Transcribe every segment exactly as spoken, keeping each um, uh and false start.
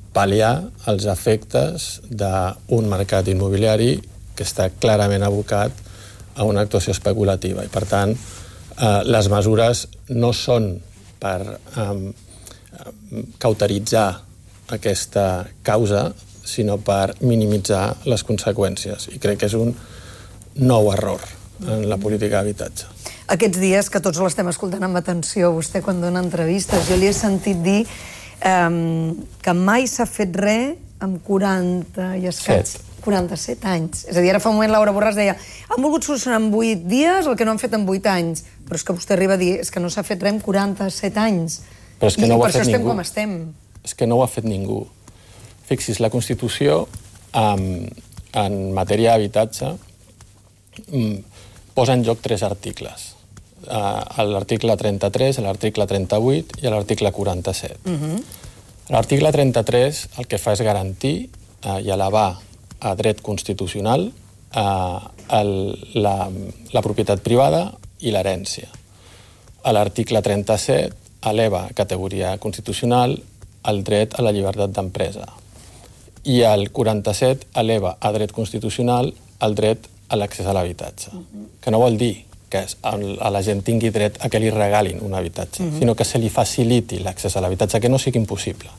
pal·liar els efectes d'un mercat immobiliari que està clarament abocat a una actuació especulativa. I, per tant, eh, les mesures no són per eh, cauteritzar aquesta causa, sinó per minimitzar les conseqüències. I crec que és un nou error en la política d'habitatge. Aquests dies, que tots l'estem escoltant amb atenció, vostè quan dona entrevistes, jo li he sentit dir eh, que mai s'ha fet res amb quaranta i escaig... quaranta-set anys. És a dir, ara fa un moment Laura Borràs deia han volgut solucionar en vuit dies el que no han fet en vuit anys. Però és que vostè arriba a dir és que no s'ha fet res en quaranta-set anys. Però és que no ho ha fet ningú. I per això estem com estem. És que no ho ha fet ningú. Fixis, la Constitució um, en matèria d'habitatge um, posa en joc tres articles. Uh, l'article trenta-tres, l'article trenta-vuit i l'article quaranta-set. Uh-huh. L'article trenta-tres el que fa és garantir uh, i elevar a dret constitucional uh, el, la, la propietat privada i l'herència. A l'article trenta-set eleva a categoria constitucional el dret a la llibertat d'empresa. I el quaranta-set eleva a dret constitucional el dret a l'accés a l'habitatge. Uh-huh. Que no vol dir que a la gent tingui dret a que li regalin un habitatge, uh-huh. sinó que se li faciliti l'accés a l'habitatge, que no sigui impossible.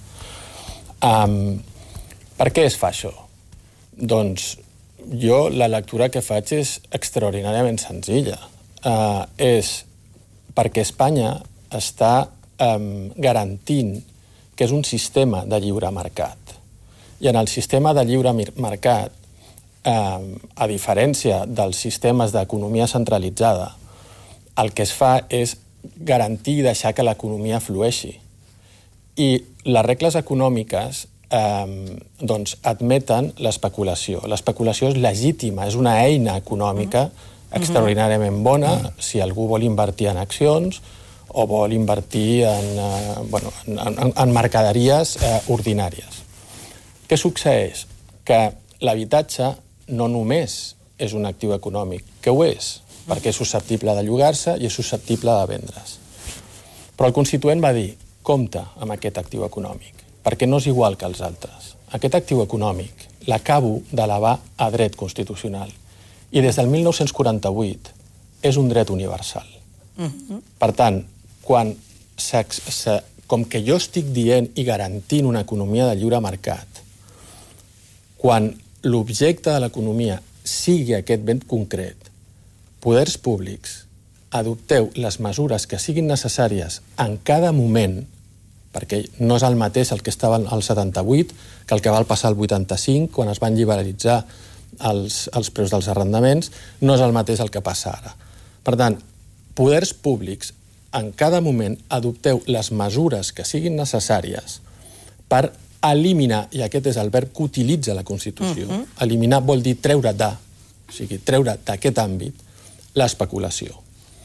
Um, per què es fa això? Doncs jo la lectura que faig és extraordinàriament senzilla. Uh, és perquè Espanya està um, garantint que és un sistema de lliure mercat. I en el sistema de lliure mercat, um, a diferència dels sistemes d'economia centralitzada, el que es fa és garantir i deixar que l'economia flueixi. I les regles econòmiques eh, doncs admeten l'especulació. L'especulació és legítima, és una eina econòmica extraordinàriament bona si algú vol invertir en accions o vol invertir en, eh, bueno, en, en, en mercaderies eh, ordinàries. Què succeeix? Que l'habitatge no només és un actiu econòmic, que ho és, perquè és susceptible de llogar-se i és susceptible de vendre's. Però el Constituent va dir, compte amb aquest actiu econòmic, perquè no és igual que els altres. Aquest actiu econòmic l'acabo d'elevar a dret constitucional i des del mil nou-cents quaranta-vuit és un dret universal. Uh-huh. Per tant, quan se, se, com que jo estic dient i garantint una economia de lliure mercat, quan l'objecte de l'economia sigui aquest ben concret, poders públics, adopteu les mesures que siguin necessàries en cada moment, perquè no és el mateix el que estava al setanta-vuit que el que va passar al vuitanta-cinc, quan es van liberalitzar els, els preus dels arrendaments, no és el mateix el que passa ara. Per tant, poders públics, en cada moment adopteu les mesures que siguin necessàries per eliminar, i aquest és el verb que utilitza la Constitució, uh-huh. eliminar vol dir treure de, o sigui, treure d'aquest àmbit l'especulació.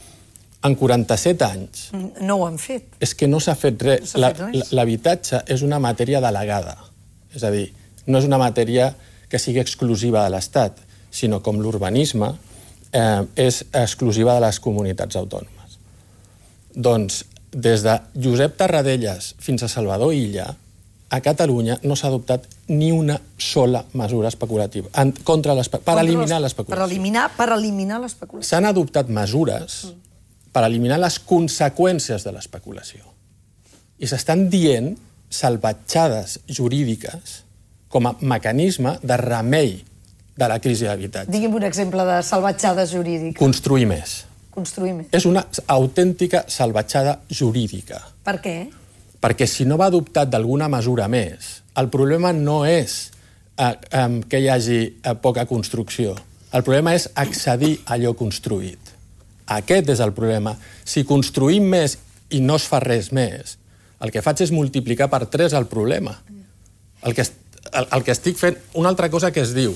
En quaranta-set anys... No ho han fet. És que no s'ha fet res. No fet res. L'habitatge és una matèria delegada. És a dir, no és una matèria que sigui exclusiva de l'Estat, sinó com l'urbanisme eh, és exclusiva de les comunitats autònomes. Doncs, des de Josep Tarradellas fins a Salvador Illa, a Catalunya no s'ha adoptat ni una sola mesura especulativa en, contra per contra eliminar l'especulació. Per eliminar, per eliminar l'especulació. S'han adoptat mesures mm. per eliminar les conseqüències de l'especulació. I s'estan dient salvatjades jurídiques com a mecanisme de remei de la crisi d'habitatge. Digui'm un exemple de salvatjades jurídiques. Construir més. Construir més. És una autèntica salvatjada jurídica. Per què? Perquè si no va adoptat d'alguna mesura més, el problema no és eh, eh, que hi hagi eh, poca construcció. El problema és accedir a allò construït. Aquest és el problema. Si construïm més i no es fa res més, el que faig és multiplicar per tres el problema. El que, el, el que estic fent... Una altra cosa que es diu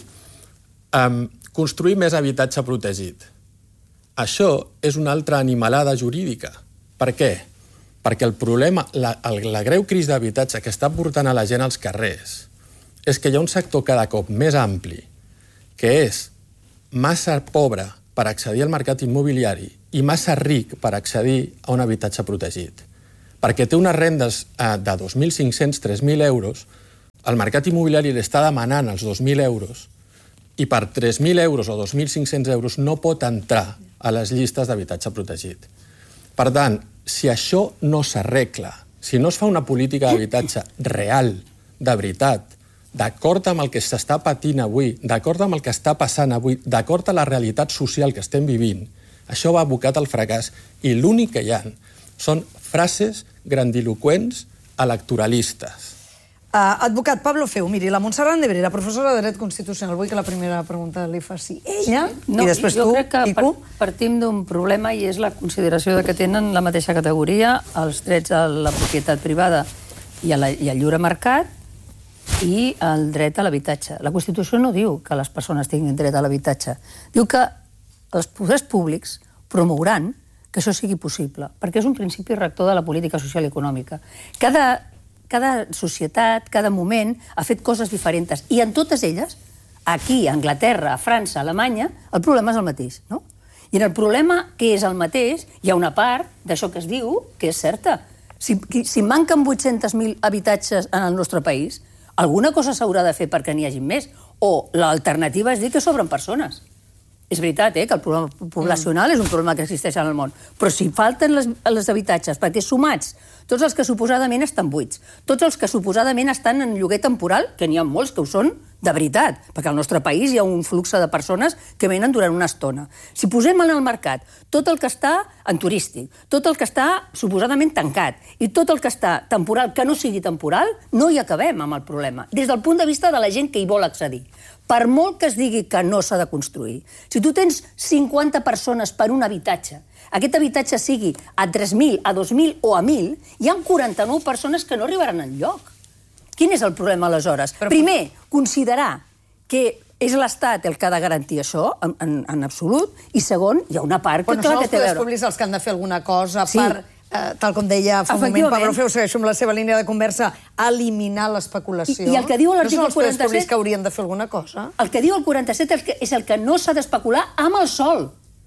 um, construir més habitatge protegit. Això és una altra animalada jurídica. Per què? Perquè el problema, la, la greu crisi d'habitatge que està portant a la gent als carrers és que hi ha un sector cada cop més ampli que és massa pobre per accedir al mercat immobiliari i massa ric per accedir a un habitatge protegit. Perquè té unes rendes eh, de dos mil cinc-cents a tres mil euros, el mercat immobiliari li està demanant els dos mil euros i per tres mil euros o dos mil cinc-cents euros no pot entrar a les llistes d'habitatge protegit. Per tant, si això no s'arregla, si no es fa una política d'habitatge real, de veritat, d'acord amb el que s'està patint avui, d'acord amb el que està passant avui, d'acord amb la realitat social que estem vivint, això va abocat al fracàs i l'únic que hi ha són frases grandiloqüents electoralistes. Uh, advocat Pablo Feu, miri, la Montserrat Nebrera, professora de Dret Constitucional, vull que la primera pregunta li faci ella, no, i després jo tu, crec que Quico. partim d'un problema i és la consideració de que tenen la mateixa categoria els drets a la propietat privada i, a la, i al lliure mercat i el dret a l'habitatge. La Constitució no diu que les persones tinguin dret a l'habitatge. Diu que els poders públics promouran que això sigui possible, perquè és un principi rector de la política social i econòmica. Cada Cada societat, cada moment, ha fet coses diferents. I en totes elles, aquí, a Anglaterra, a França, a Alemanya, el problema és el mateix, no? I en el problema que és el mateix, hi ha una part d'això que es diu que és certa. Si, si manquen vuit-cents mil habitatges en el nostre país, alguna cosa s'haurà de fer perquè n'hi hagi més. O l'alternativa és dir que sobren persones. És veritat, eh, que el problema poblacional és un problema que existeix en el món, però si falten les, les habitatges, perquè sumats tots els que suposadament estan buits, tots els que suposadament estan en lloguer temporal, que n'hi ha molts que ho són de veritat, perquè al nostre país hi ha un flux de persones que venen durant una estona. Si posem en el mercat tot el que està en turístic, tot el que està suposadament tancat i tot el que està temporal que no sigui temporal, no hi acabem amb el problema, des del punt de vista de la gent que hi vol accedir. Per molt que es digui que no s'ha de construir, si tu tens cinquanta persones per un habitatge, aquest habitatge sigui a tres mil, a dos mil o a mil, hi ha quaranta-nou persones que no arribaran enlloc. Quin és el problema, aleshores? Però... Primer, considerar que és l'Estat el que ha de garantir això, en, en, en absolut, i segon, hi ha una part que, bueno, clar, que té a veure. Són els poders públics els que han de fer alguna cosa sí. per... Uh, tal com deia fa un moment, Pablo Feu, segueixo amb la seva línia de conversa, eliminar l'especulació. I, I el que diu l'article quaranta-set... No són els poders públics que haurien de fer alguna cosa? El que diu el quaranta-set és, que és el que no s'ha d'especular amb el sòl.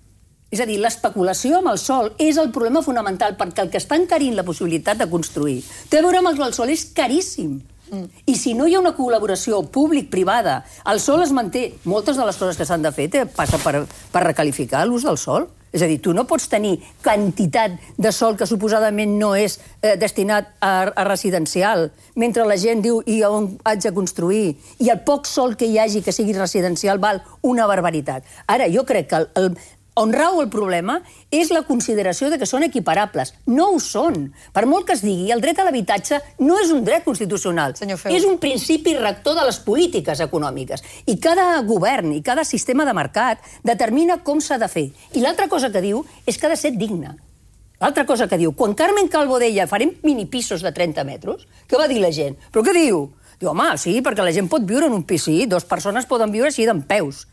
És a dir, l'especulació amb el sòl és el problema fonamental, perquè el que està encarint la possibilitat de construir té a veure amb el sòl, és caríssim. Mm. I si no hi ha una col·laboració públic-privada, el sòl es manté. Moltes de les coses que s'han de fer passa per, per recalificar l'ús del sòl. És a dir, tu no pots tenir quantitat de sòl que suposadament no és eh, destinat a, a residencial, mentre la gent diu i on haig de construir, i el poc sòl que hi hagi que sigui residencial val una barbaritat. Ara, jo crec que el, el, on rau el problema és la consideració de que són equiparables. No ho són. Per molt que es digui, el dret a l'habitatge no és un dret constitucional. És un principi rector de les polítiques econòmiques. I cada govern i cada sistema de mercat determina com s'ha de fer. I l'altra cosa que diu és que ha de ser digne. L'altra cosa que diu, quan Carmen Calvo deia farem minipisos de trenta metres, què va dir la gent? Però què diu? Diu, home, sí, perquè la gent pot viure en un pis, sí, dues persones poden viure així d'empeus.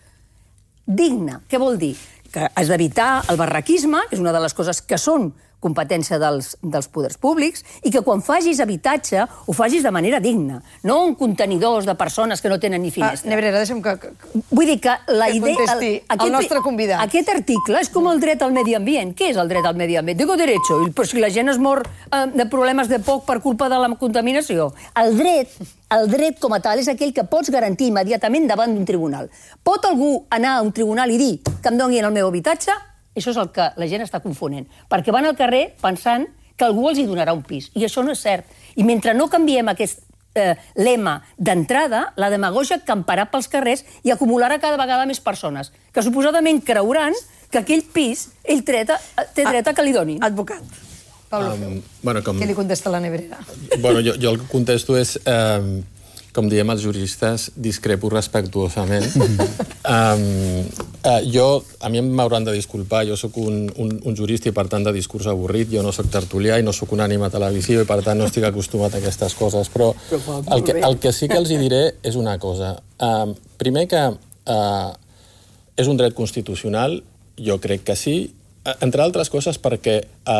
Digne, què vol dir? Que has d'evitar el barraquisme, és una de les coses que són competència dels, dels poders públics, i que quan facis habitatge ho facis de manera digna, no en contenidors de persones que no tenen ni finestra. Ah, Nebrera, deixa'm que... que Vull dir que la que idea... contesti el, aquest, el nostre convidat. Aquest article és com el dret al medi ambient. Què és el dret al medi ambient? Digo derecho, però si la gent es mor eh, de problemes de poc per culpa de la contaminació. El dret... El dret com a tal és aquell que pots garantir immediatament davant d'un tribunal. Pot algú anar a un tribunal i dir que em donin el meu habitatge? Això és el que la gent està confonent. Perquè van al carrer pensant que algú els hi donarà un pis. I això no és cert. I mentre no canviem aquest eh, lema d'entrada, la demagògia camparà pels carrers i acumularà cada vegada més persones que suposadament creuran que aquell pis ell treta, té dret a que li donin. Advocat. Pablo Feu. Um, bueno, com... Què li contesta la Nebrera? Bueno, jo, jo el que contesto és, eh, com diem els juristes, discrepo respectuosament. um, eh, jo, a mi m'hauran de disculpar, jo sóc un, un, un jurista i per tant de discurs avorrit, jo no sóc tertulià i no sóc un ànima televisiu i per tant no estic acostumat a aquestes coses, però el que, el que sí que els hi diré és una cosa. Uh, primer que uh, és un dret constitucional, jo crec que sí, entre altres coses perquè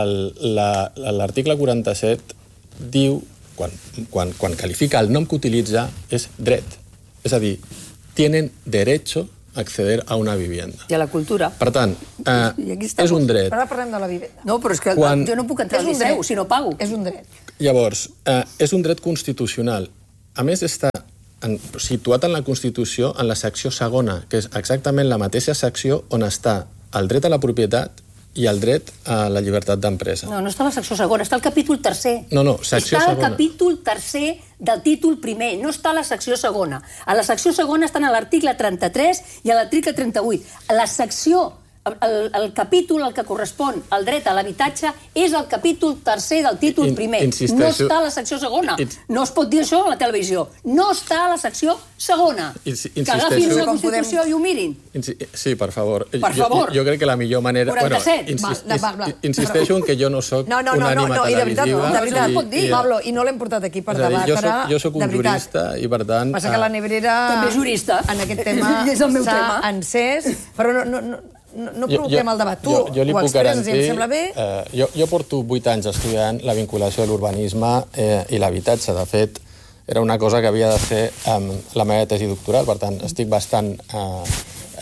l'article quaranta-set diu, quan, quan, quan qualifica el nom que utilitza, és dret. És a dir, tienen derecho a acceder a una vivienda. I a la cultura. Per tant, eh, és un dret. Ara parlem de la vivenda. No, però és que quan... jo no puc entrar al Liceu si no pago. És un dret. Llavors, eh, és un dret constitucional. A més, està en, situat en la Constitució en la secció segona, que és exactament la mateixa secció on està el dret a la propietat i el dret a la llibertat d'empresa. No, no està a la secció segona, està al capítol tercer. No, no, secció segona. Està segona. al capítol tercer del títol primer, no està a la secció segona. A la secció segona estan a l'article trenta-tres i a l'article trenta-vuit. A la secció, el, el capítol al que correspon al dret a l'habitatge és el capítol tercer del títol In, primer. insisteixo, no està a la secció segona. Ins, no es pot dir això a la televisió. No està a la secció segona. Ins, que agafin la Constitució podem... i ho mirin. Insi, sí, per favor. Per favor. Jo, jo crec que la millor manera... quaranta-set. Bueno, insist, va, va, va. insisteixo en que jo no soc no, no, no, una ànima no, no, i de veritat, televisiva. no, de veritat, i, pot dir, i, Pablo, i no l'hem portat aquí per debatre. Jo soc, jo soc un jurista i, per tant... Passa que la Nebrera... També jurista. En aquest tema és el meu tema. s'ha encès, però no, no, no, no provoquem el debat. Tu jo, jo li ho puc expresses garantir, i em sembla bé? Eh, jo, jo porto vuit anys estudiant la vinculació de l'urbanisme eh, i l'habitatge. De fet, era una cosa que havia de ser eh, la meva tesi doctoral, per tant, estic bastant... Eh,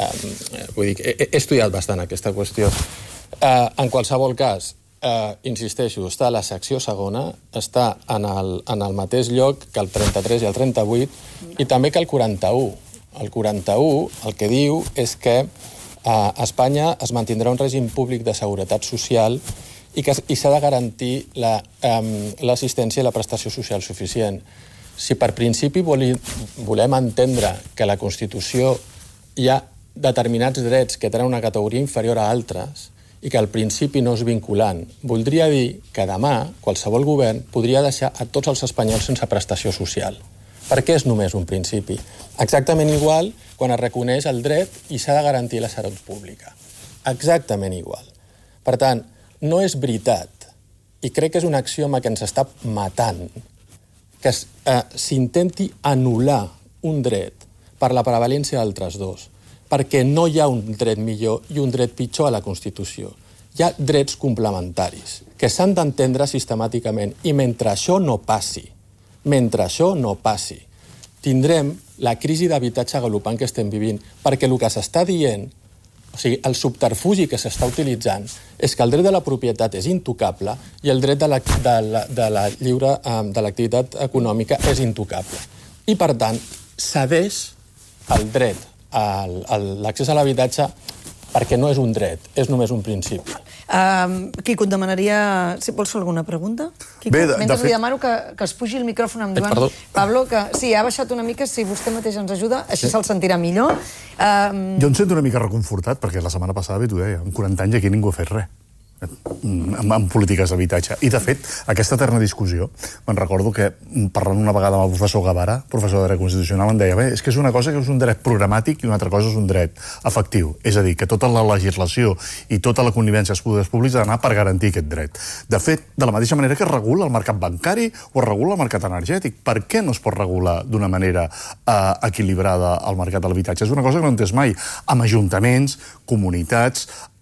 eh, vull dir, he, he estudiat bastant aquesta qüestió. Eh, en qualsevol cas, eh, insisteixo, està a la secció segona, està en el, en el mateix lloc que el trenta-tres i el trenta-vuit, i també que el quaranta-u. El quaranta-u el que diu és que a Espanya es mantindrà un règim públic de seguretat social i que i s'ha de garantir l'assistència la, um, i la prestació social suficient. Si per principi voli, volem entendre que a la Constitució hi ha determinats drets que tenen una categoria inferior a altres i que al principi no és vinculant, voldria dir que demà qualsevol govern podria deixar a tots els espanyols sense prestació social. Per què és només un principi? Exactament igual quan es reconeix el dret i s'ha de garantir la salut pública. Exactament igual. Per tant, no és veritat, i crec que és un axioma que ens està matant, que eh, s'intenti anul·lar un dret per la prevalència d'altres dos, perquè no hi ha un dret millor i un dret pitjor a la Constitució. Hi ha drets complementaris que s'han d'entendre sistemàticament, i mentre això no passi, mentre això no passi, tindrem la crisi d'habitatge galopant que estem vivint, perquè el que s'està dient, o sigui, el subterfugi que s'està utilitzant, és que el dret de la propietat és intocable i el dret de la, de la, de la lliure de l'activitat econòmica és intocable. I, per tant, cedeix el dret a l'accés a l'habitatge perquè no és un dret, és només un principi. Uh, Quico, et demanaria... Si vols fer alguna pregunta? Quico, Bé, de, mentre de fet... li demano que, que es pugi el micròfon, em diuen... Perdó. Pablo, que sí, ha baixat una mica, si vostè mateix ens ajuda, així sí. Se'l sentirà millor. Uh, Jo em sento una mica reconfortat, perquè la setmana passada, bé t'ho deia, en quaranta anys aquí ningú ha fet res en, en polítiques d'habitatge. I, de fet, aquesta eterna discussió, me'n recordo que, parlant una vegada amb el professor Guevara, professor de dret constitucional, em deia, bé, és que és una cosa que és un dret programàtic i una altra cosa és un dret efectiu. És a dir, que tota la legislació i tota la connivència dels poders públics ha d'anar per garantir aquest dret. De fet, de la mateixa manera que es regula el mercat bancari o es regula el mercat energètic. Per què no es pot regular d'una manera eh, equilibrada el mercat de l'habitatge? És una cosa que no entès mai. Amb ajuntaments, comunitats, eh,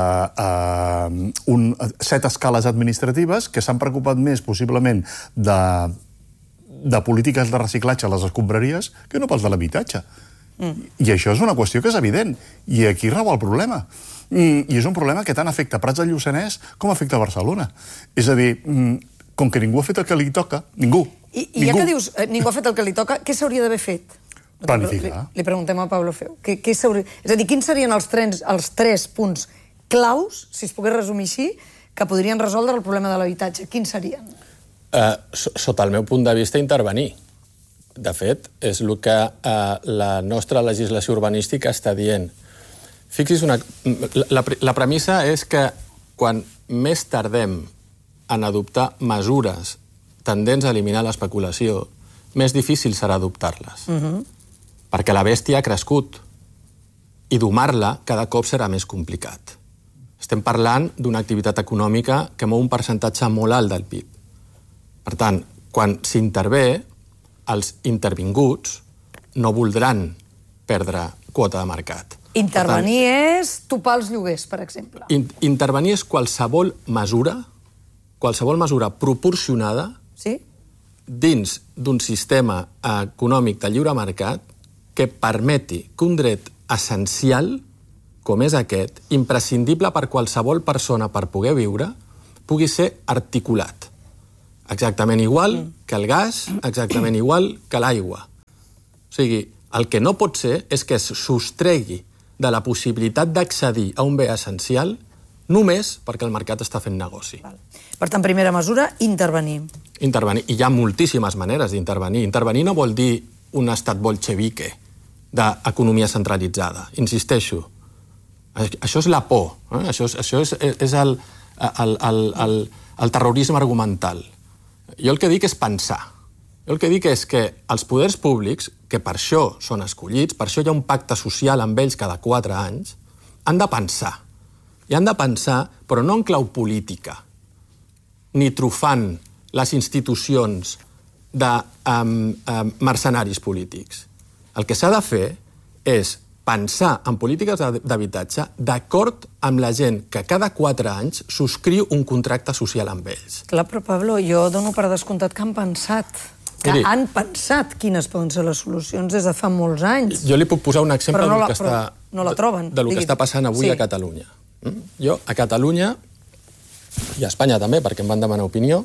eh, un, set escales administratives que s'han preocupat més, possiblement, de, de polítiques de reciclatge a les escombraries que no pas de l'habitatge. Mm. I això és una qüestió que és evident. I aquí rau el problema. I, i és un problema que tant afecta Prats del Lluçanès com afecta Barcelona. És a dir, com que ningú ha fet el que li toca, ningú. I, i ja que dius, eh, ningú ha fet el que li toca, què s'hauria d'haver fet? Planificar. Li, li preguntem a Pablo Feu. Què, què és a dir, quins serien els, trens, els tres punts claus, si es pogués resumir així, que podrien resoldre el problema de l'habitatge? Quins serien? Uh, sota el meu punt de vista, intervenir. De fet, és el que uh, la nostra legislació urbanística està dient. Fixi's, una, la, la premissa és que quan més tardem en adoptar mesures tendents a eliminar l'especulació, més difícil serà adoptar-les. Uh-huh. Perquè la bèstia ha crescut i domar-la cada cop serà més complicat. Estem parlant d'una activitat econòmica que mou un percentatge molt alt del P I B. Per tant, quan s'intervé, els intervinguts no voldran perdre quota de mercat. Intervenir tant, és topar els lloguers, per exemple. In, intervenir és qualsevol mesura, qualsevol mesura proporcionada sí? dins d'un sistema econòmic de lliure mercat que permeti que un dret essencial, com és aquest, imprescindible per qualsevol persona per poder viure, pugui ser articulat. Exactament igual que el gas, exactament igual que l'aigua. sigui, el que no pot ser és que es sostregui de la possibilitat d'accedir a un bé essencial només perquè el mercat està fent negoci. Per tant, primera mesura, intervenir. Intervenir. I hi ha moltíssimes maneres d'intervenir. Intervenir no vol dir un estat bolxevique d'economia centralitzada. Insisteixo. Això és la por. Eh? Això és, això és, és el, el, el, el, el terrorisme argumental. Jo el que dic és pensar. Jo el que dic és que els poders públics, que per això són escollits, per això hi ha un pacte social amb ells cada quatre anys, han de pensar. I han de pensar, però no en clau política, ni trufant les institucions de um, um, mercenaris polítics. El que s'ha de fer és pensar en polítiques d'habitatge d'acord amb la gent que cada quatre anys subscriu un contracte social amb ells. Clar, però Pablo, jo dono per descomptat que han pensat, que Miri, han pensat quines poden ser les solucions des de fa molts anys. Jo li puc posar un exemple no del la, que està, no la troben. de, de lo que està passant avui sí. a Catalunya. Jo, a Catalunya, i a Espanya també, perquè em van demanar opinió,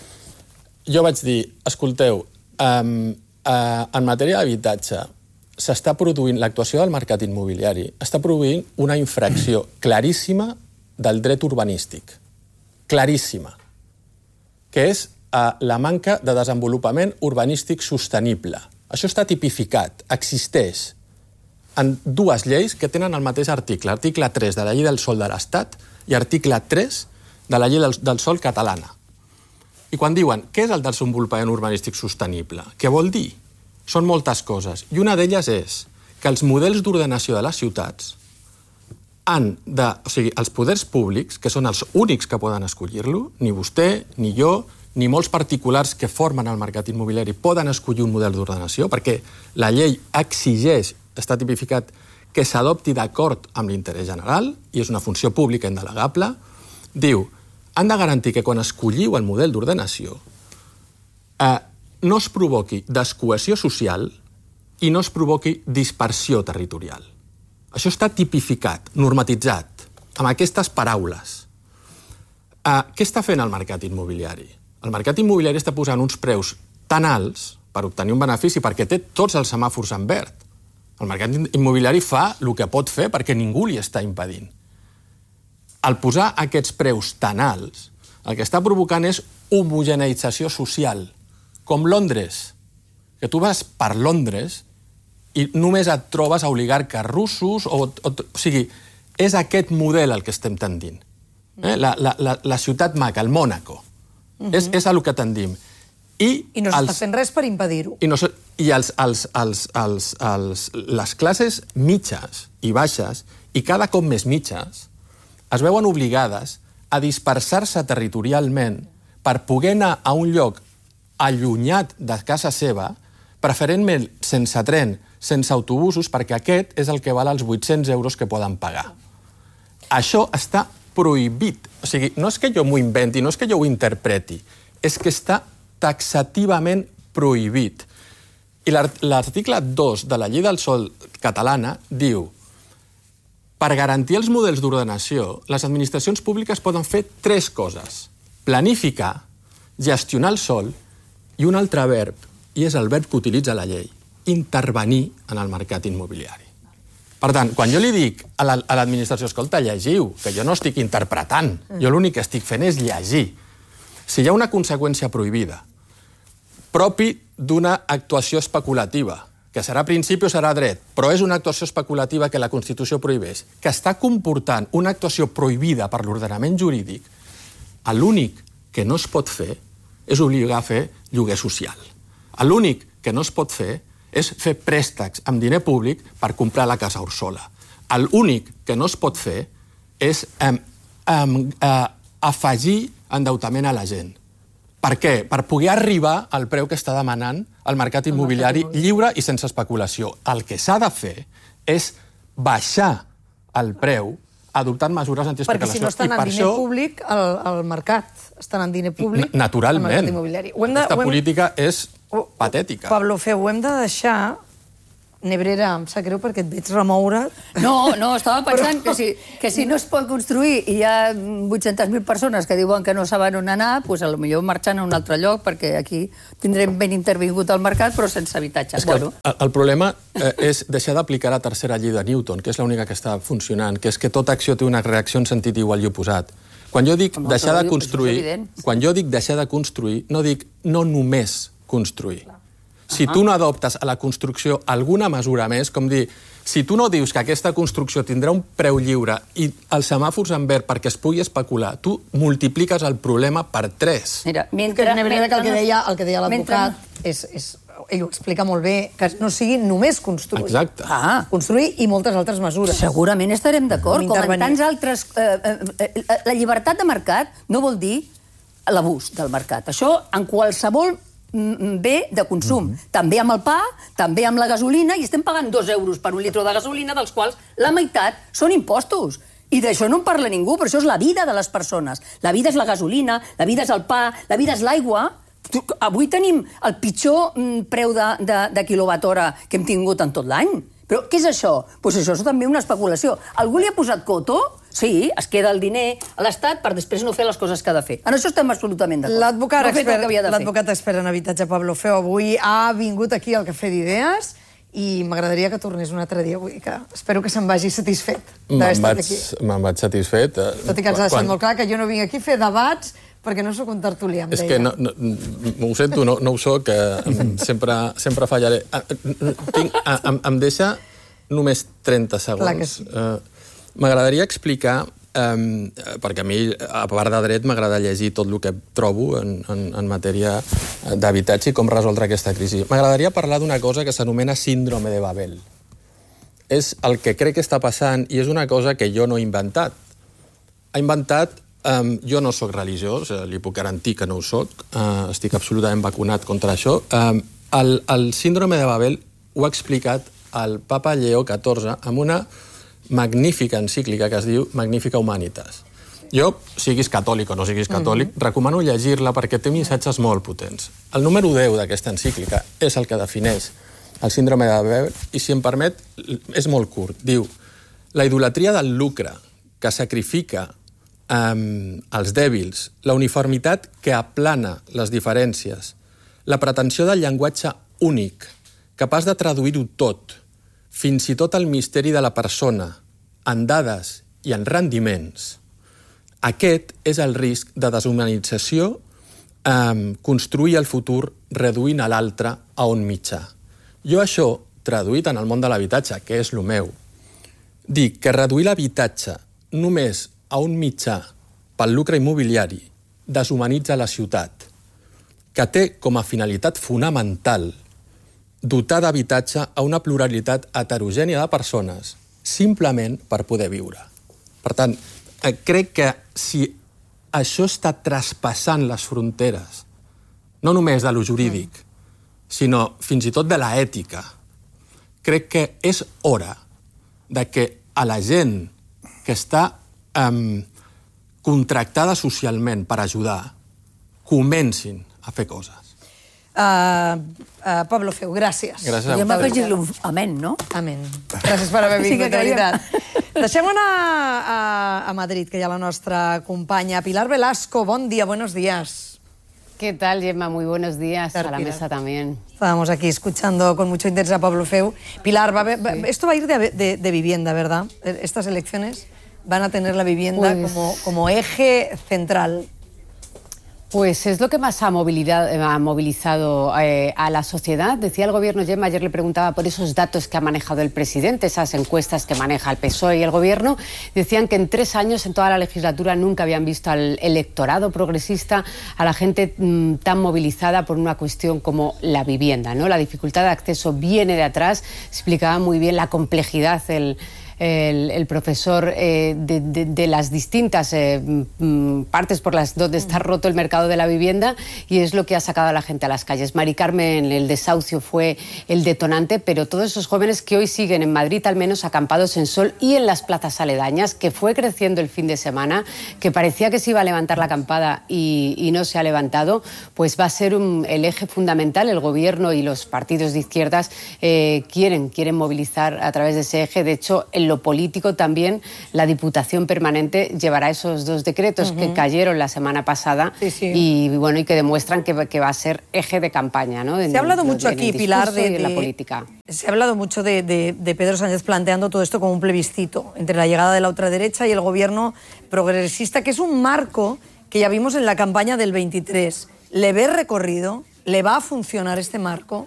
jo vaig dir, escolteu, um, uh, en matèria d'habitatge s'està produint, l'actuació del mercat immobiliari està produint una infracció claríssima del dret urbanístic. Claríssima. Que és uh, la manca de desenvolupament urbanístic sostenible. Això està tipificat, existeix en dues lleis que tenen el mateix article, article tres de la Llei del Sòl de l'Estat i article tres de la Llei del, del Sòl catalana. I quan diuen, què és el desenvolupament urbanístic sostenible? Què vol dir? Són moltes coses. I una d'elles és que els models d'ordenació de les ciutats han de... O sigui, els poders públics, que són els únics que poden escollir-lo, ni vostè, ni jo, ni molts particulars que formen el mercat immobiliari poden escollir un model d'ordenació, perquè la llei exigeix, està tipificat, que s'adopti d'acord amb l'interès general, i és una funció pública indelegable, diu, han de garantir que quan escolliu el model d'ordenació eh, no es provoqui descohesió social i no es provoqui dispersió territorial. Això està tipificat, normatitzat, amb aquestes paraules. Eh, què està fent el mercat immobiliari? El mercat immobiliari està posant uns preus tan alts per obtenir un benefici, perquè té tots els semàfors en verd. El mercat immobiliari fa el que pot fer perquè ningú li està impedint. Al posar aquests preus tan alts, el que està provocant és homogeneïtzació social, com Londres, que tu vas per Londres i només et trobes a oligarques russos, o, o, o sigui, és aquest model el que estem tendint. Eh? La, la, la, la ciutat maca, el Mònaco, uh-huh. és, és el que tendim. I, I no s'està fent res per impedir-ho. I, no, i els, els, els, els, els, les classes mitges i baixes, i cada cop més mitges, es veuen obligades a dispersar-se territorialment per poder anar a un lloc allunyat de casa seva, preferentment sense tren, sense autobusos, perquè aquest és el que val els vuit-cents euros que poden pagar. Això està prohibit. O sigui, no és que jo m'ho inventi, no és que jo ho interpreti, és que està taxativament prohibit. I l'article dos de la Llei del Sòl catalana diu: per garantir els models d'ordenació, les administracions públiques poden fer tres coses: planificar, gestionar el sòl i un altre verb, i és el verb que utilitza la llei, intervenir en el mercat immobiliari. Per tant, quan jo li dic a l'administració, escolta, llegiu, que jo no estic interpretant, jo l'únic que estic fent és llegir. Si hi ha una conseqüència prohibida, propi d'una actuació especulativa, que serà principi o serà dret, però és una actuació especulativa que la Constitució prohibeix, que està comportant una actuació prohibida per l'ordenament jurídic, l'únic que no es pot fer és obligar a fer lloguer social. L'únic que no es pot fer és fer préstecs amb diner públic per comprar la casa Orsola. L'únic que no es pot fer és eh, eh, afegir endeutament a la gent. Per què? Per poder arribar al preu que està demanant el mercat immobiliari lliure i sense especulació. El que s'ha de fer és baixar el preu adoptant mesures antiespeculació. Perquè si no estan en diner públic, el mercat estan en diner públic, naturalment. El mercat immobiliari. Aquesta política és patètica. Pablo Feu, ho hem de deixar Nebrera, em sap greu perquè et veig remoure. No, no, estava pensant que si, que si no es pot construir i hi ha vuit-centes mil persones que diuen que no saben on anar, doncs potser marxant a un altre lloc, perquè aquí tindrem ben intervingut al mercat, però sense habitatge. És que el, el problema eh, és deixar d'aplicar la tercera llei de Newton, que és l'única que està funcionant, que és que tota acció té una reacció en sentit igual i oposat. Quan jo dic deixar de construir, quan jo dic deixar de construir, no dic no només construir. Si tu no adoptes a la construcció alguna mesura més, com dir, si tu no dius que aquesta construcció tindrà un preu lliure i els semàfors en verd perquè es pugui especular, tu multipliques el problema per tres. Mira, mentre, que Nebrera, que el que deia, el que deia l'advocat, és, és, ell ho explica molt bé, que no sigui només construir. Exacte. Ah. Construir i moltes altres mesures. Segurament estarem d'acord, com en tants altres... Eh, eh, la llibertat de mercat no vol dir l'abús del mercat. Això en qualsevol bé de consum. Mm-hmm. També amb el pa, també amb la gasolina, i estem pagant dos euros per un litre de gasolina, dels quals la meitat són impostos. I d'això no en parla ningú, però això és la vida de les persones. La vida és la gasolina, la vida és el pa, la vida és l'aigua. Avui tenim el pitjor preu de, de, de quilowatt-hora que hem tingut en tot l'any. Però què és això? Doncs això és també una especulació. Algú li ha posat coto? Sí, es queda el diner a l'Estat per després no fer les coses que ha de fer. En això estem absolutament d'acord. L'advocat no expert, expert en habitatge, Pablo Feu, avui ha vingut aquí al Cafè d'Idees i m'agradaria que tornés un altre dia avui, que espero que se'n vagi satisfet d'haver estat aquí. Me'n vaig satisfet. Tot i que ens ha deixat molt clar que jo no vinc aquí a fer debats perquè no sóc un tertulià, em deia. És que no, no, ho sento, no, no ho soc, sempre, sempre fallaré. Tinc, em, em deixa només trenta segons. Clar que sí. M'agradaria explicar, eh, perquè a mi, a part de dret, m'agrada llegir tot el que trobo en, en, en matèria d'habitatge i com resoldre aquesta crisi. M'agradaria parlar d'una cosa que s'anomena síndrome de Babel. És el que crec que està passant i és una cosa que jo no he inventat. Ha inventat, eh, jo no sóc religiós, eh, li puc garantir que no ho sóc, eh, estic absolutament vacunat contra això. Eh, el, el síndrome de Babel ho ha explicat el papa Lleó catorze amb una magnífica encíclica que es diu Magnifica Humanitas. Jo, siguis catòlic o no siguis catòlic, mm-hmm. recomano llegir-la perquè té missatges molt potents. El número deu d'aquesta encíclica és el que defineix el síndrome de Babel i, si em permet, és molt curt. Diu, la idolatria del lucre que sacrifica um, els dèbils, la uniformitat que aplana les diferències, la pretensió del llenguatge únic, capaç de traduir-ho tot, fins i tot el misteri de la persona, en dades i en rendiments. Aquest és el risc de deshumanització, eh, construir el futur reduint a l'altre a un mitjà. Jo això, traduït en el món de l'habitatge, que és el meu, dic que reduir l'habitatge només a un mitjà pel lucre immobiliari deshumanitza la ciutat, que té com a finalitat fonamental dotar d'habitatge a una pluralitat heterogènia de persones, simplement per poder viure. Per tant, crec que si això està traspassant les fronteres, no només de lo jurídic, sinó fins i tot de l'ètica, crec que és hora de que a la gent que està um, contractada socialment per ajudar comencin a fer coses. Uh, uh, Pablo Feu, gràcies. Gràcies a jo m'afegir-li un amén, no? Amén. Gràcies per haver vingut, de veritat. Deixem anar a, a Madrid, que hi ha la nostra companya Pilar Velasco. Bon dia, buenos días. ¿Qué tal, Gemma? Muy buenos días. A la mesa también. Estábamos aquí escuchando con mucho interés a Pablo Feu. Pilar, va, va, sí. esto va a ir de, de, de vivienda, ¿verdad? Estas elecciones van a tener la vivienda pues... como, como eje central. Pues es lo que más ha, ha movilizado eh, a la sociedad. Decía el gobierno, Gemma, ayer le preguntaba por esos datos que ha manejado el presidente, esas encuestas que maneja el P S O E y el gobierno. Decían que en tres años, en toda la legislatura, nunca habían visto al electorado progresista, a la gente mmm, tan movilizada por una cuestión como la vivienda, ¿no? La dificultad de acceso viene de atrás. Explicaba muy bien la complejidad, el... el, el profesor eh, de, de, de las distintas eh, partes por las donde está roto el mercado de la vivienda, y es lo que ha sacado a la gente a las calles. Mari Carmen, el desahucio fue el detonante, pero todos esos jóvenes que hoy siguen en Madrid, al menos acampados en Sol y en las plazas aledañas, que fue creciendo el fin de semana, que parecía que se iba a levantar la acampada y, y no se ha levantado, pues va a ser un, el eje fundamental. El gobierno y los partidos de izquierdas eh, quieren, quieren movilizar a través de ese eje. De hecho, en lo político también la Diputación Permanente llevará esos dos decretos uh-huh. que cayeron la semana pasada sí, sí. y bueno y que demuestran que, que va a ser eje de campaña, ¿no? En, se ha hablado mucho en, en aquí, Pilar, de, de la de, política. Se ha hablado mucho de, de, de Pedro Sánchez planteando todo esto como un plebiscito entre la llegada de la ultraderecha y el gobierno progresista, que es un marco que ya vimos en la campaña del veintitrés. ¿Le ve recorrido? ¿Le va a funcionar este marco?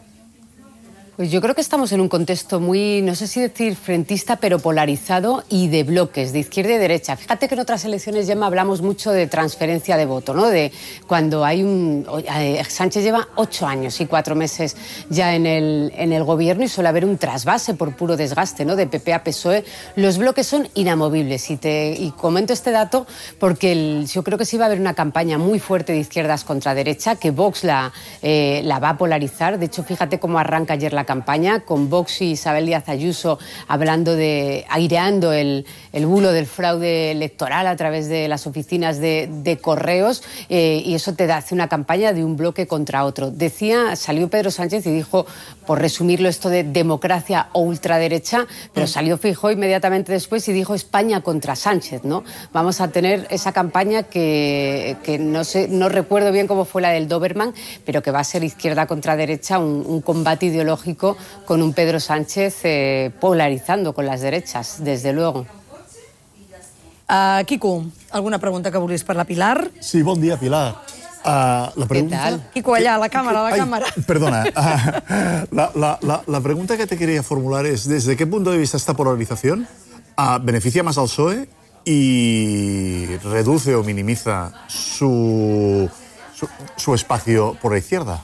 Pues yo creo que estamos en un contexto muy, no sé si decir frentista, pero polarizado y de bloques, de izquierda y derecha. Fíjate que en otras elecciones, Gemma, hablamos mucho de transferencia de voto, ¿no? De cuando hay un... Sánchez lleva ocho años y cuatro meses ya en el, en el gobierno y suele haber un trasvase por puro desgaste, ¿no? De P P a P S O E. Los bloques son inamovibles y, te, y comento este dato porque el, yo creo que sí va a haber una campaña muy fuerte de izquierdas contra derecha, que Vox la, eh, la va a polarizar. De hecho, fíjate cómo arranca ayer la campaña, con Vox y Isabel Díaz Ayuso hablando de, aireando el, el bulo del fraude electoral a través de las oficinas de, de correos, eh, y eso te da, hace una campaña de un bloque contra otro. Decía, salió Pedro Sánchez y dijo, por resumirlo, esto de democracia o ultraderecha, pero salió Feijóo inmediatamente después y dijo España contra Sánchez, ¿no? Vamos a tener esa campaña que, que no sé, no recuerdo bien cómo fue la del Doberman, pero que va a ser izquierda contra derecha, un, un combate ideológico con un Pedro Sánchez eh, polarizando con las derechas, desde luego. Uh, Quico, alguna pregunta que vulguis per la Pilar? Sí, bon dia, Pilar. Uh, la pregunta... ¿Qué tal? Quico, allá, a la cámara, a la Ay, cámara. Perdona. Uh, la, la, la, la pregunta que te quería formular es, ¿desde qué punto de vista esta polarización uh, beneficia más al P S O E y reduce o minimiza su, su, su espacio por la izquierda?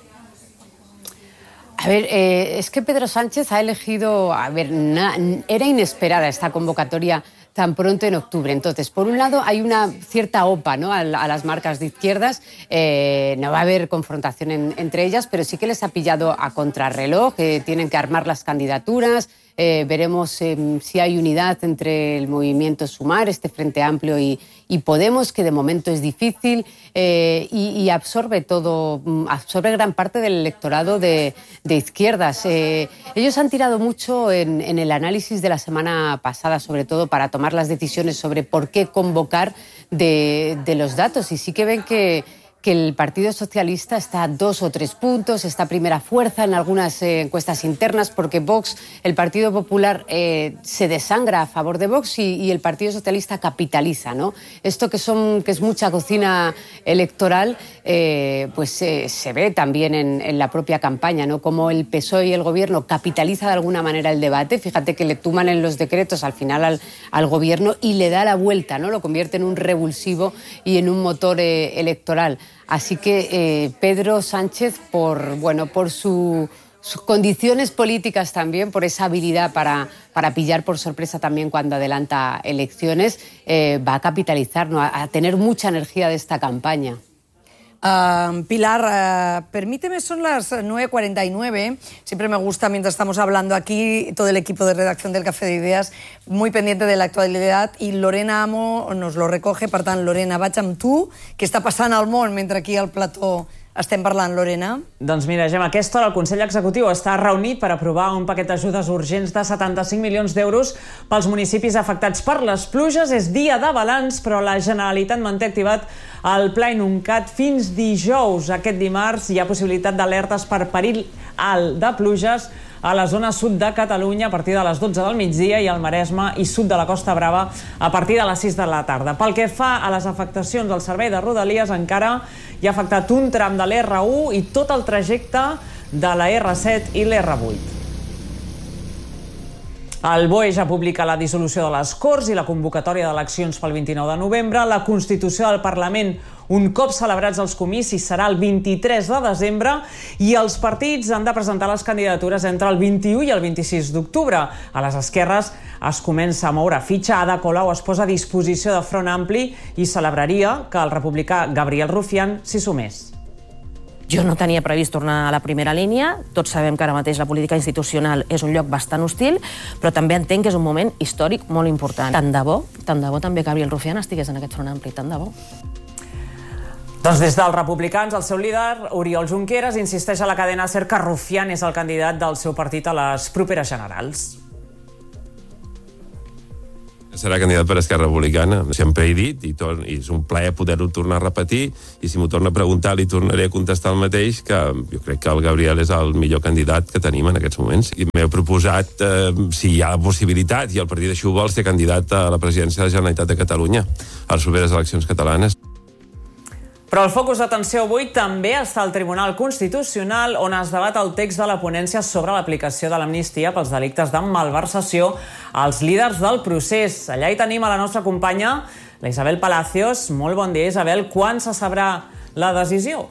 A ver, eh, es que Pedro Sánchez ha elegido... A ver, na, era inesperada esta convocatoria tan pronto en octubre. Entonces, por un lado, hay una cierta opa, ¿no?, a, a las marcas de izquierdas. Eh, no va a haber confrontación en, entre ellas, pero sí que les ha pillado a contrarreloj. Eh, tienen que armar las candidaturas. Eh, veremos eh, si hay unidad entre el movimiento Sumar, este Frente Amplio, y, y Podemos, que de momento es difícil, eh, y, y absorbe todo, absorbe gran parte del electorado de, de izquierdas. Eh, ellos han tirado mucho en, en el análisis de la semana pasada, sobre todo para tomar las decisiones sobre por qué convocar de, de los datos, y sí que ven que que el Partido Socialista está a dos o tres puntos, está primera fuerza en algunas eh, encuestas internas, porque Vox, el Partido Popular, eh, se desangra a favor de Vox y, y el Partido Socialista capitaliza, ¿no? Esto que, son, que es mucha cocina electoral, eh, pues eh, se ve también en, en la propia campaña, ¿no? Como el P S O E y el Gobierno capitaliza de alguna manera el debate. Fíjate que le tuman en los decretos al final al, al Gobierno y le da la vuelta, ¿no? Lo convierte en un revulsivo y en un motor eh, electoral. Así que eh, Pedro Sánchez, por, bueno, por su, sus condiciones políticas también, por esa habilidad para, para pillar por sorpresa también cuando adelanta elecciones, eh, va a capitalizar, ¿no?, a, a tener mucha energía de esta campaña. Uh, Pilar, uh, permíteme, son las nueve cuarenta y nueve. Siempre me gusta, mientras estamos hablando aquí, todo el equipo de redacción del Café de Ideas, muy pendiente de la actualidad, i Lorena Amo nos lo recoge. Per tant, Lorena, vaig amb tu. Què està passant al món mentre aquí al plató estem parlant, Lorena? Doncs mira, Gemma, a aquesta hora el Consell Executiu està reunit per aprovar un paquet d'ajudes urgents de setanta-cinc milions d'euros pels municipis afectats per les pluges. És dia de balanç, però la Generalitat manté activat el Pla Inuncat fins dijous. Aquest dimarts hi ha possibilitat d'alertes per perill alt de pluges a la zona sud de Catalunya a partir de les dotze del migdia i al Maresme i sud de la Costa Brava a partir de les sis de la tarda. Pel que fa a les afectacions del servei de Rodalies, encara hi ha afectat un tram de l'R u i tot el trajecte de la R set i l'R vuit. El B O E ja publica la dissolució de les Corts i la convocatòria d'eleccions pel vint-i-nou de novembre. La Constitució del Parlament, un cop celebrats els comicis, serà el vint-i-tres de desembre i els partits han de presentar les candidatures entre el vint-i-u i el vint-i-sis d'octubre. A les esquerres es comença a moure fitxa. Ada Colau es posa a disposició de Front Ampli i celebraria que el republicà Gabriel Rufián s'hi sumés. Jo no tenia previst tornar a la primera línia. Tots sabem que ara mateix la política institucional és un lloc bastant hostil, però també entenc que és un moment històric molt important. Tant de bo, tant de bo també Gabriel Rufián estigués en aquest Front Ampli, tant de bo. Doncs des dels republicans, el seu líder, Oriol Junqueras, insisteix a la cadena SER que Rufián és el candidat del seu partit a les properes generals. Serà candidat per Esquerra Republicana. Sempre he dit, i, tor i és un plaer poder-ho tornar a repetir, i si m'ho torna a preguntar li tornaré a contestar el mateix, que jo crec que el Gabriel és el millor candidat que tenim en aquests moments. I m'he proposat, eh, si hi ha la possibilitat, i el partit així ho vol, ser candidat a la presidència de la Generalitat de Catalunya a les properes eleccions catalanes. Però el focus d'atenció avui també està al Tribunal Constitucional, on es debat el text de la ponència sobre l'aplicació de l'amnistia pels delictes de malversació als líders del procés. Allà hi tenim a la nostra companya, la Isabel Palacios. Molt bon dia, Isabel. Quan se sabrà la decisió?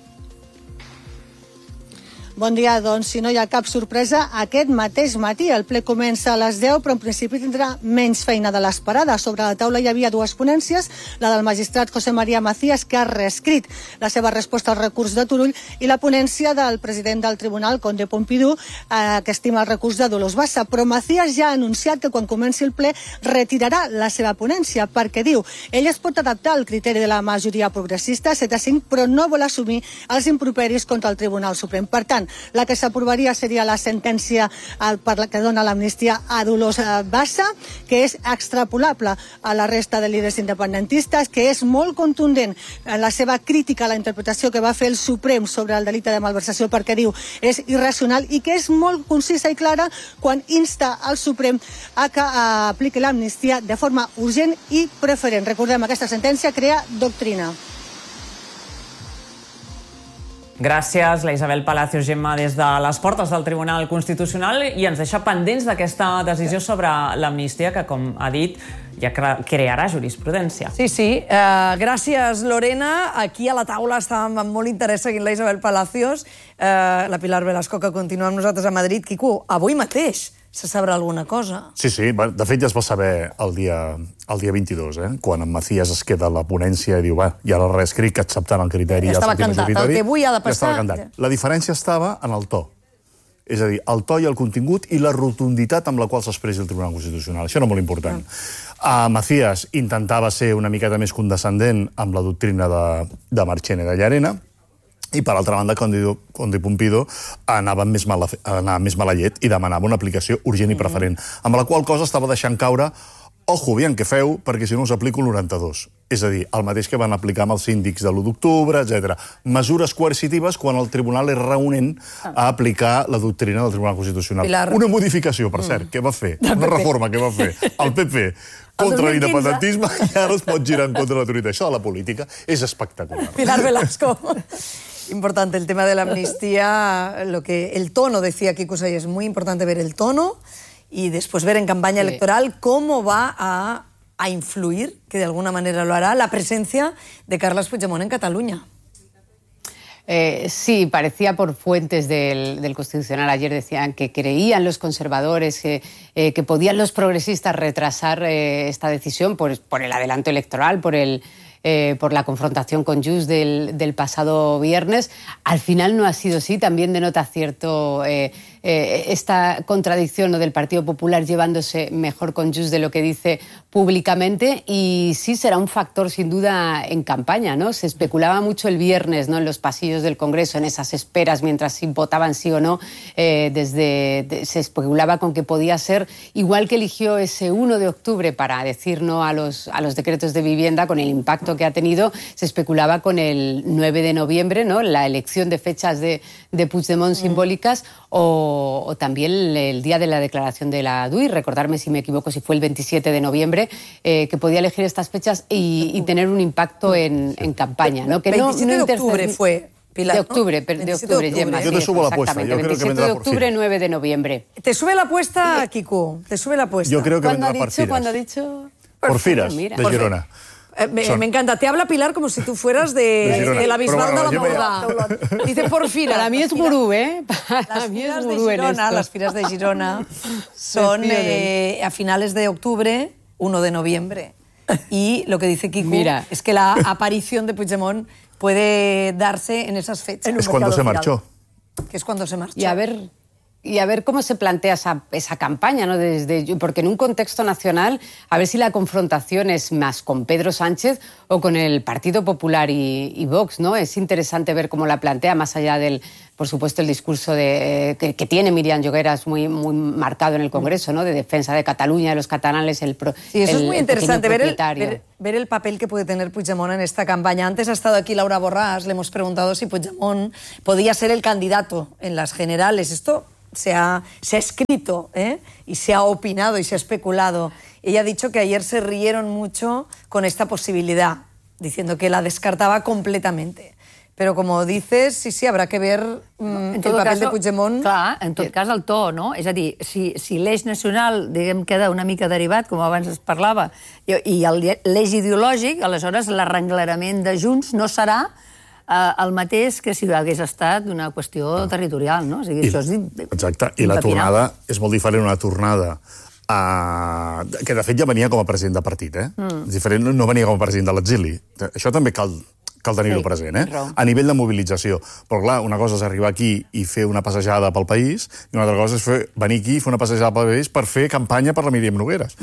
Bon dia, doncs, si no hi ha cap sorpresa, aquest mateix matí el ple comença a les deu, però en principi tindrà menys feina de l'esperada. Sobre la taula hi havia dues ponències, la del magistrat José María Macías, que ha reescrit la seva resposta al recurs de Turull, i la ponència del president del tribunal, Conde Pompidou, eh, que estima el recurs de Dolors Bassa. Però Macías ja ha anunciat que quan comenci el ple retirarà la seva ponència, perquè diu, ell es pot adaptar al criteri de la majoria progressista, set a cinc, però no vol assumir els improperis contra el Tribunal Suprem. Per tant, la que s'aprovaria seria la sentència per la que dona l'amnistia a Dolors Bassa, que és extrapolable a la resta de líders independentistes, que és molt contundent en la seva crítica a la interpretació que va fer el Suprem sobre el delicte de malversació, perquè diu és irracional, i que és molt concisa i clara quan insta al Suprem a que apliqui l'amnistia de forma urgent i preferent. Recordem, aquesta sentència crea doctrina. Gràcies, la Isabel Palacios, Gemma, des de les portes del Tribunal Constitucional, i ens deixa pendents d'aquesta decisió sobre l'amnistia que, com ha dit, ja crearà jurisprudència. Sí, sí. Uh, gràcies, Lorena. Aquí a la taula estàvem amb molt interès seguint la Isabel Palacios, uh, la Pilar Velasco, que continua amb nosaltres a Madrid. Quico, avui mateix se sabrà alguna cosa? Sí, sí. De fet, ja es va saber el dia, el dia vint-i-dos, eh? Quan en Macías es queda a la ponència i diu, va, ja la reescric, que acceptant el criteri... Ja estava cantat, el que avui ha de passar... Ja estava cantat. La diferència estava en el to. És a dir, el to i el contingut i la rotunditat amb la qual s'expressi el Tribunal Constitucional. Això era molt important. Uh, Macías intentava ser una miqueta més condescendent amb la doctrina de, de Marchena i de Llarena, i, per altra banda, Conde Pompidou anava més mala, anava més mala llet i demanava una aplicació urgent i preferent, amb la qual cosa estava deixant caure ojo, bien, què feu, perquè si no us aplico el noranta-dos. És a dir, el mateix que van aplicar amb els síndics de l'u d'octubre, etcètera. Mesures coercitives quan el tribunal és reunent a aplicar la doctrina del Tribunal Constitucional. Pilar... Una modificació, per cert, què va fer? Una reforma que va fer el P P contra l'independentisme i ara es pot girar en contra de l'autoritat. Això de la política és espectacular. Pilar Velasco. Importante el tema de la amnistía, lo que el tono, decía Quico Sayas, es muy importante ver el tono y después ver en campaña electoral cómo va a, a influir, que de alguna manera lo hará, la presencia de Carles Puigdemont en Cataluña. Eh, sí, parecía por fuentes del, del Constitucional. Ayer decían que creían los conservadores que, eh, que podían los progresistas retrasar eh, esta decisión por, por el adelanto electoral, por el... Eh, por la confrontación con Junts del, del pasado viernes. Al final no ha sido así. También denota cierto eh, eh, esta contradicción, ¿no?, del Partido Popular llevándose mejor con Junts de lo que dice públicamente, y sí será un factor sin duda en campaña, ¿no? Se especulaba mucho el viernes, ¿no?, en los pasillos del Congreso, en esas esperas mientras si votaban sí o no, eh, desde de, se especulaba con que podía ser, igual que eligió ese uno de octubre para decir no a los, a los decretos de vivienda, con el impacto que ha tenido, se especulaba con el nueve de noviembre, ¿no?, la elección de fechas de, de Puigdemont mm. simbólicas, o, o también el, el día de la declaración de la D U I, recordarme si me equivoco si fue el veintisiete de noviembre, eh, que podía elegir estas fechas y, y tener un impacto en, en campaña, ¿no? Que veintisiete no, no de octubre fue Pilar, de octubre, ¿no? de veintisiete octubre, Gemma. Yo te subo la apuesta, yo creo que veintisiete vendrá de por octubre, fin. nueve de noviembre. ¿Te sube la apuesta, Quico? ¿Te sube la apuesta? Yo creo que ¿Cuándo ha vendrá por dicho? Firas. ¿Cuándo ha dicho? Porfiras, Mira. de Girona. Eh, me, Son- me encanta. Te habla Pilar como si tú fueras de, De Girona. de la Bisbal Pero bueno, de yo la me- Moda. Dice Porfiras. Para mí es gurú, ¿eh? Para Las mí es firas de gurú en Girona, esto. las firas de Girona son Me fío eh, a finales de octubre, uno de noviembre. Y lo que dice Quico Mira. es que la aparición de Puigdemont puede darse en esas fechas. Es cuando se marchó. Que es cuando se marchó. Y a ver, y a ver cómo se plantea esa, esa campaña, ¿no? Desde, porque en un contexto nacional, a ver si la confrontación es más con Pedro Sánchez o con el Partido Popular y, y Vox, ¿no? Es interesante ver cómo la plantea, más allá del, por supuesto, el discurso de, eh, que, que tiene Míriam Llogueras muy, muy marcado en el Congreso, ¿no? De defensa de Cataluña, de los catalanes, el pro, Sí, eso el, es muy el interesante, pequeño ver el, propietario. ver, ver el papel que puede tener Puigdemont en esta campaña. Antes ha estado aquí Laura Borràs, le hemos preguntado si Puigdemont podía ser el candidato en las generales. Esto se ha, se ha escrito, ¿eh? Y se ha opinado y se ha especulado. Ella ha dicho que ayer se rieron mucho con esta posibilidad, diciendo que la descartaba completamente. Pero como dices, sí, sí, habrà que ver mm, el paper de Puigdemont. Clar, en tot cas el to, no? És a dir, si, si l'eix nacional, diguem, queda una mica derivat, com abans es parlava, i, i l'eix ideològic, aleshores l'arrenglerament de Junts no serà eh, el mateix que si hagués estat una qüestió territorial, no? O sigui, I, això és exacte, i la tornada és molt diferent, una tornada a... que de fet ja venia com a president de partit, eh? Mm. Diferent, no venia com a president de l'exili. Això també cal, cal tenir-ho Sí, present, eh? raó. A nivell de mobilització. Però clar, una cosa és arribar aquí i fer una passejada pel país, i una altra cosa és fer, venir aquí i fer una passejada pel país per fer campanya per la Míriam Nogueras.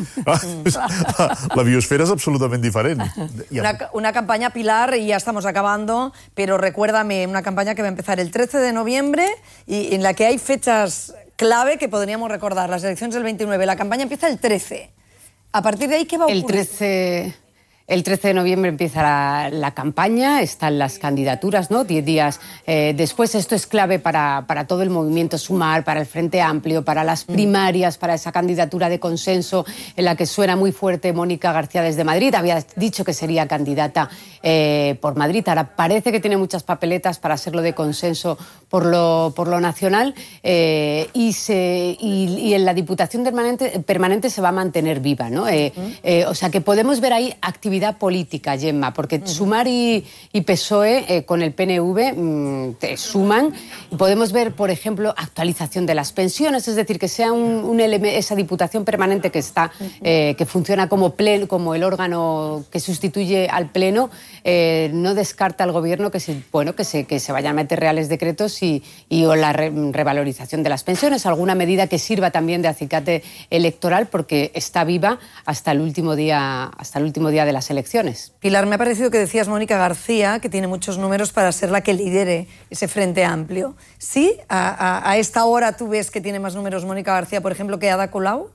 la, la biosfera és absolutament diferent. I Una, una campaña, Pilar, y ya estamos acabando, pero recuérdame, una campaña que va a empezar el trece de noviembre y en la que hay fechas clave que podríamos recordar. Las elecciones del veintinueve, la campaña empieza el trece. A partir de ahí, ¿qué va a ocurrir? El trece, el trece de noviembre empieza la, la campaña, están las candidaturas, ¿no? Diez días eh, después. Esto es clave para, para todo el movimiento Sumar, para el Frente Amplio, para las primarias, para esa candidatura de consenso en la que suena muy fuerte Mónica García desde Madrid. Había dicho que sería candidata eh, por Madrid. Ahora parece que tiene muchas papeletas para hacerlo de consenso por lo, por lo nacional eh, y, se, y, y en la Diputación permanente, permanente se va a mantener viva, ¿no? Eh, eh, o sea que podemos ver ahí actividad política, Gemma, porque uh-huh. Sumar y, y P S O E eh, con el P N V mmm, te suman y podemos ver, por ejemplo, actualización de las pensiones, es decir, que sea un, un esa Diputación permanente que está, uh-huh. eh, que funciona como, pleno, como el órgano que sustituye al Pleno, eh, no descarta al Gobierno que se, bueno, que se, que se vayan a meter reales decretos y, y o la re, revalorización de las pensiones, alguna medida que sirva también de acicate electoral porque está viva hasta el último día, hasta el último día de las elecciones. Pilar, me ha parecido que decías Mónica García, que tiene muchos números para ser la que lidere ese Frente Amplio. ¿Sí? ¿A, a, a esta hora tú ves que tiene más números Mónica García, por ejemplo, que Ada Colau?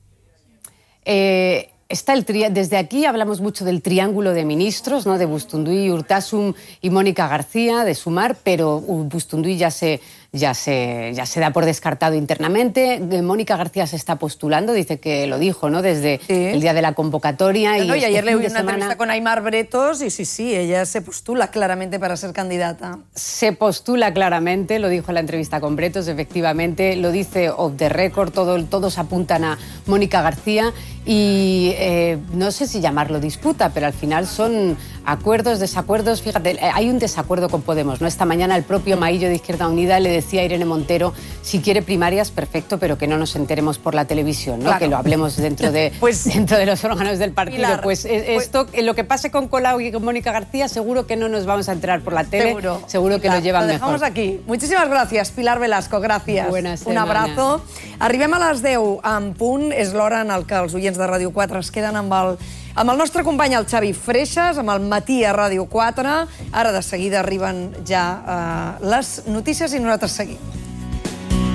Eh... Está el tri Desde aquí hablamos mucho del triángulo de ministros, ¿no? De Bustunduy, Urtasun y Mónica García, de Sumar, pero Bustunduy ya se, ya, se, ya se da por descartado internamente. Mónica García se está postulando, dice que lo dijo, ¿no? Desde sí. el día de la convocatoria. No, no, y, y ayer este le oí de una semana... entrevista con Aymar Bretos y sí, sí, ella se postula claramente para ser candidata. Se postula claramente, lo dijo en la entrevista con Bretos, efectivamente, lo dice off the record, todo, todos apuntan a Mónica García y eh, no sé si llamarlo disputa, pero al final son acuerdos, desacuerdos. Fíjate, hay un desacuerdo con Podemos, ¿no? Esta mañana el propio Maillo de Izquierda Unida le decía a Irene Montero, si quiere primarias, perfecto, pero que no nos enteremos por la televisión, ¿no? Claro. Que lo hablemos dentro de, pues, dentro de los órganos del partido. Pilar, pues esto, pues, lo que pase con Colau y con Mónica García, seguro que no nos vamos a enterar por la tele, seguro, seguro que Pilar, lo llevan lo dejamos mejor. aquí. Muchísimas gracias, Pilar Velasco, gràcies. Buena Un abrazo. Arribem a les deu en punt, és l'hora en el que els oients de Ràdio quatre es queden amb el, amb el nostre company, el Xavi Freixas, amb el Matí a Ràdio quatre. Ara de seguida arriben ja uh, les notícies i nosaltres seguim.